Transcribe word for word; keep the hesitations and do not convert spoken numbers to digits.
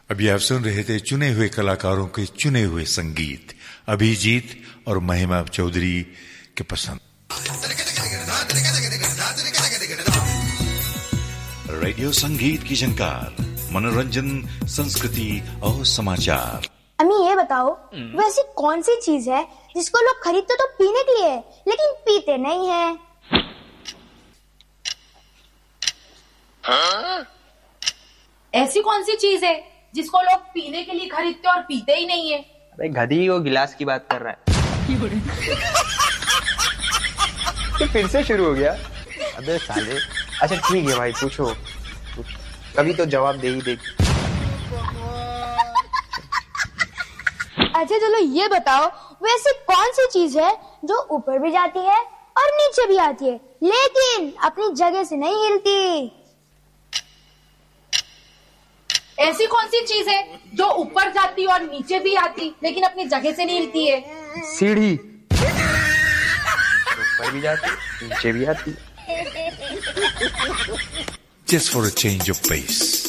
अभी आप सुन रहे थे चुने हुए कलाकारों के चुने हुए संगीत, अभिजीत और महिमा चौधरी के पसंद। रेडियो संगीत की झनकार, मनोरंजन, संस्कृति और समाचार। अम्मी ये बताओ, वैसी कौन सी चीज है जिसको लोग खरीदते तो पीने के लिए लेकिन पीते नहीं है? हाँ? ऐसी कौन सी चीज है जिसको लोग पीने के लिए खरीदते और पीते ही नहीं है? अरे गधी वो गिलास की बात कर रहा है। तो फिर से शुरू हो गया। अबे साले। अच्छा ठीक है भाई, पूछो, कभी तो जवाब दे ही दे। अच्छा चलो ये बताओ, वैसी कौन सी चीज है जो ऊपर भी जाती है और नीचे भी आती है लेकिन अपनी जगह से नहीं हिलती? ऐसी कौन सी चीज है जो ऊपर जाती और नीचे भी आती लेकिन अपनी जगह से नहीं हिलती है? सीढ़ी। ऊपर भी जाती, नीचे भी आती। Just for a change of pace.